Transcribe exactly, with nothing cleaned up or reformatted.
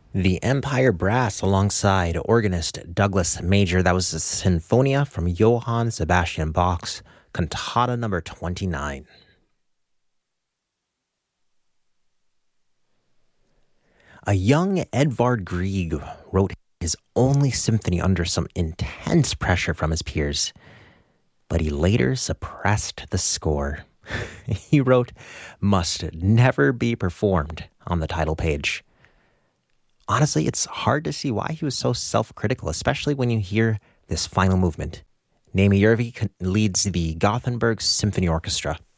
The Empire Brass alongside organist Douglas Major. That was a Sinfonia from Johann Sebastian Bach's Cantata number twenty-nine. A young Edvard Grieg wrote his only symphony under some intense pressure from his peers, but he later suppressed the score. He wrote, "Must never be performed" on the title page. Honestly, it's hard to see why he was so self-critical, especially when you hear this final movement. Naimi Järvi leads the Gothenburg Symphony Orchestra.